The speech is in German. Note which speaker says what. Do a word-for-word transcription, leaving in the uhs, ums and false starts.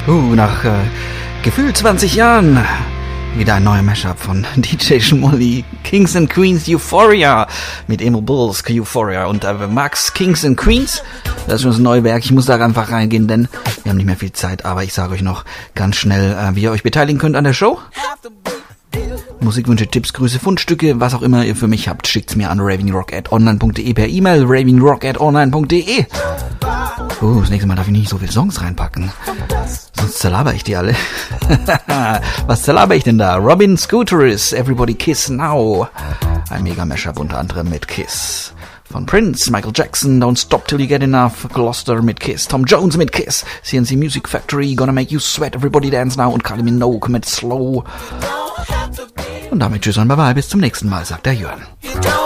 Speaker 1: Uh, nach äh, gefühlt zwanzig Jahren wieder ein neuer Mashup von D J Schmolli. Kings and Queens Euphoria mit Emil Bulls Euphoria und äh, Max Kings and Queens. Das ist schon das neue Werk. Ich muss da einfach reingehen, denn wir haben nicht mehr viel Zeit. Aber ich sage euch noch ganz schnell, äh, wie ihr euch beteiligen könnt an der Show. Musikwünsche, Tipps, Grüße, Fundstücke, was auch immer ihr für mich habt, schickt's mir an ravingrock at online punkt de per E-Mail, ravingrock at online punkt de. Uh, das nächste Mal darf ich nicht so viele Songs reinpacken. Sonst zerlaber ich die alle. Was zerlaber ich denn da? Robin Scooteris, Everybody Kiss Now. Ein Mega-Mashup unter anderem mit Kiss. Von Prince, Michael Jackson, Don't Stop Till You Get Enough, Gloucester mit Kiss, Tom Jones mit Kiss, C N C Music Factory, Gonna Make You Sweat, Everybody Dance Now und Kylie Minogue mit Slow. Und damit tschüss und bye bye, bis zum nächsten Mal, sagt der Jörn.